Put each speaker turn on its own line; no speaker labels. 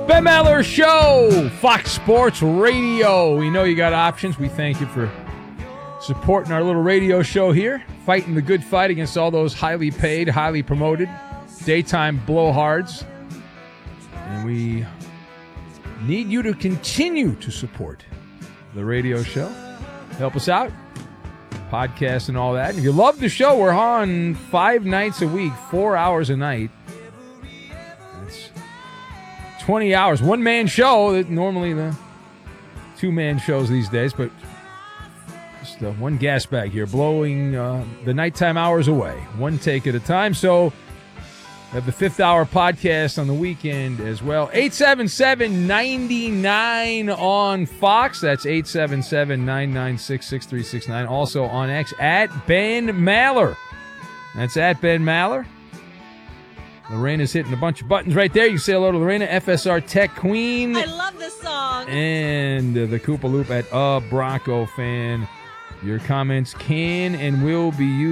Ben Maller Show, Fox Sports Radio. We know you got options. We thank you for supporting our little radio show here, fighting the good fight against all those highly paid, highly promoted daytime blowhards. And we need you to continue to support the radio show. Help us out, podcast and all that. And if you love the show, we're on 5 nights a week, 4 hours a night. 20 hours, one-man show. Normally the two-man shows these days, but just one gas bag here, blowing the nighttime hours away, one take at a time. So we have the 5th hour podcast on the weekend as well. 877-99 on Fox. That's 877-996-6369. Also on X at Ben Maller. That's at Ben Maller. Lorena's hitting a bunch of buttons right there. You can say hello to Lorena, FSR Tech Queen.
I love this song.
And the Koopa Loop at Bronco Fan. Your comments can and will be used.